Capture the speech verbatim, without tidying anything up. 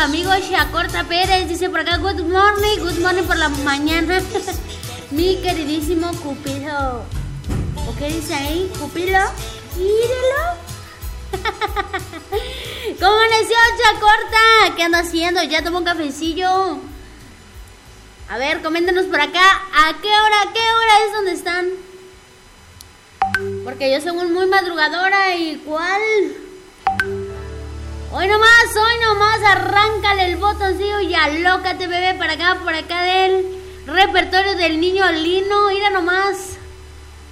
amigo Chacorta Pérez. Dice por acá, good morning, good morning por la mañana. Mi queridísimo Cupido. ¿O qué dice ahí? ¿Cupido? Míralo. ¿Cómo amaneció Chacorta? ¿Qué anda haciendo? ¿Ya tomó un cafecillo? A ver, coméntenos por acá. ¿A qué hora? ¿Qué hora es donde están? Porque yo soy muy madrugadora. ¿Y cuál? Hoy nomás, hoy nomás, arráncale el botoncillo y alócate, bebé, para acá, por acá del repertorio del niño Lino. Mira nomás.